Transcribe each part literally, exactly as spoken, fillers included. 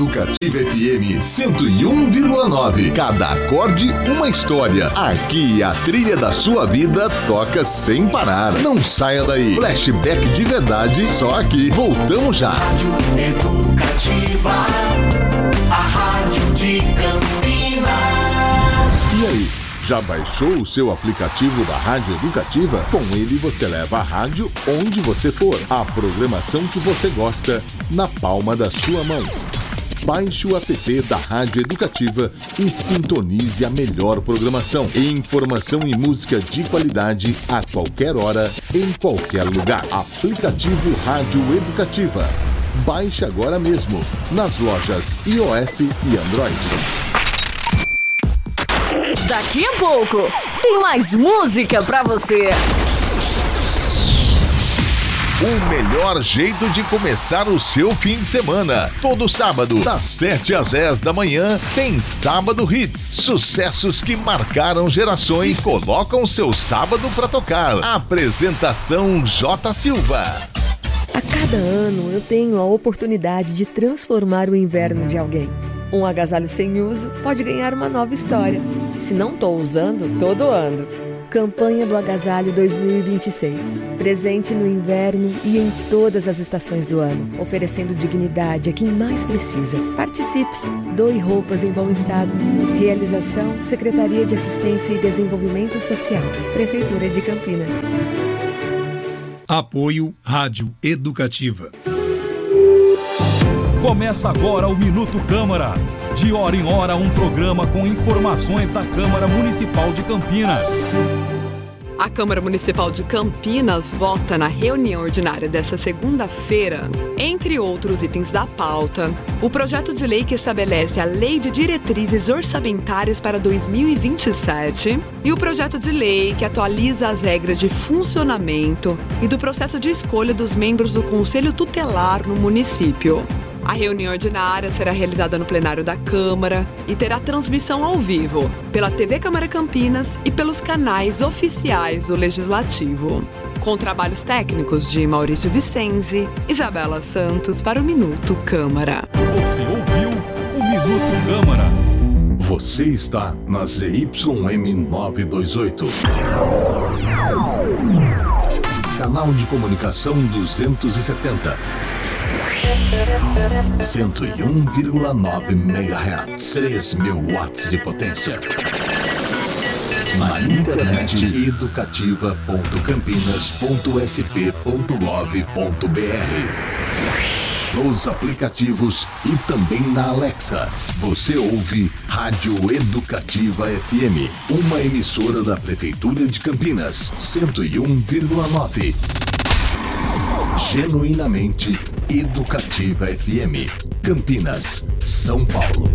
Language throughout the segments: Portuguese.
Educativa F M cento e um vírgula nove. Cada acorde, uma história. Aqui a trilha da sua vida toca sem parar. Não saia daí. Flashback de verdade, só aqui. Voltamos já. Rádio Educativa, a rádio de Campinas. E aí? Já baixou o seu aplicativo da Rádio Educativa? Com ele você leva a rádio onde você for. A programação que você gosta na palma da sua mão. Baixe o app da Rádio Educativa e sintonize a melhor programação. Informação e música de qualidade a qualquer hora, em qualquer lugar. Aplicativo Rádio Educativa. Baixe agora mesmo nas lojas iOS e Android. Daqui a pouco tem mais música pra você. O melhor jeito de começar o seu fim de semana. Todo sábado, das sete às dez da manhã, tem Sábado Hits. Sucessos que marcaram gerações e colocam seu sábado pra tocar. Apresentação J. Silva. A cada ano eu tenho a oportunidade de transformar o inverno de alguém. Um agasalho sem uso pode ganhar uma nova história. Se não estou usando, tô doando. Campanha do Agasalho dois mil e vinte e seis. Presente no inverno e em todas as estações do ano. Oferecendo dignidade a quem mais precisa. Participe. Doe roupas em bom estado. Realização Secretaria de Assistência e Desenvolvimento Social. Prefeitura de Campinas. Apoio Rádio Educativa. Começa agora o Minuto Câmara. De hora em hora, um programa com informações da Câmara Municipal de Campinas. A Câmara Municipal de Campinas vota na reunião ordinária desta segunda-feira, entre outros itens da pauta, o projeto de lei que estabelece a Lei de Diretrizes Orçamentárias para dois mil e vinte e sete e o projeto de lei que atualiza as regras de funcionamento e do processo de escolha dos membros do Conselho Tutelar no município. A reunião ordinária será realizada no plenário da Câmara e terá transmissão ao vivo pela T V Câmara Campinas e pelos canais oficiais do Legislativo. Com trabalhos técnicos de Maurício Vicenzi, Isabela Santos para o Minuto Câmara. Você ouviu o Minuto Câmara. Você está na Z Y M novecentos e vinte e oito. Canal de comunicação duzentos e setenta. cento e um vírgula nove megahertz, três mil watts de potência. Na internet, educativa ponto campinas ponto s p ponto gov ponto b r. Nos aplicativos e também na Alexa. Você ouve Rádio Educativa F M, uma emissora da Prefeitura de Campinas, cento e um vírgula nove. Genuinamente Educativa F M, Campinas, São Paulo.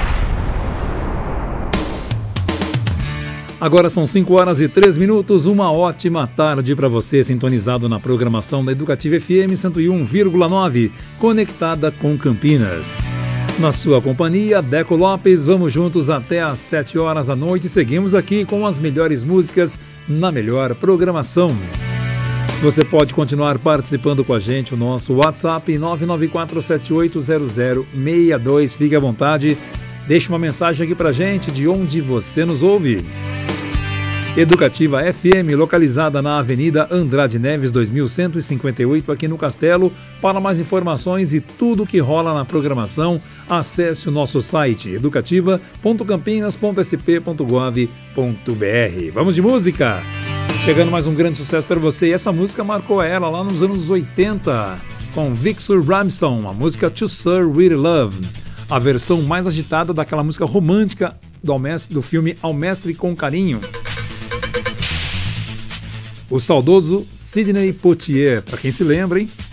Agora são cinco horas e três minutos, uma ótima tarde para você, sintonizado na programação da Educativa F M cento e um vírgula nove, conectada com Campinas. Na sua companhia, Deco Lopes, vamos juntos até às sete horas da noite, seguimos aqui com as melhores músicas na melhor programação. Você pode continuar participando com a gente, o nosso WhatsApp nove nove quatro sete oito zero zero seis dois. Fique à vontade, deixe uma mensagem aqui pra gente de onde você nos ouve. Educativa F M, localizada na Avenida Andrade Neves dois mil cento e cinquenta e oito, aqui no Castelo. Para mais informações e tudo que rola na programação, acesse o nosso site educativa ponto campinas ponto s p ponto gov ponto b r. Vamos de música! Chegando mais um grande sucesso para você, e essa música marcou ela lá nos anos oitenta, com Victor Ramson, a música To Sir With Love, a versão mais agitada daquela música romântica do, mestre, do filme Ao Mestre com Carinho. O saudoso Sidney Poitier, para quem se lembra, hein?